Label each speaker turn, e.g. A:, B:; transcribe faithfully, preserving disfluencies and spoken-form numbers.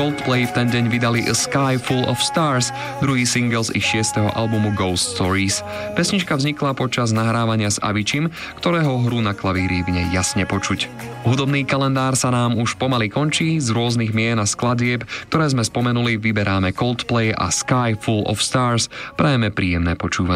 A: Coldplay v ten deň vydali A Sky Full of Stars, druhý single z ich šiesteho albumu Ghost Stories. Pesnička vznikla počas nahrávania s Aviciim, ktorého hru na klavíri v nej jasne počuť. Hudobný kalendár sa nám už pomaly končí, z rôznych mien a skladieb, ktoré sme spomenuli, vyberáme Coldplay a Sky Full of Stars. Prajeme príjemné počúvanie.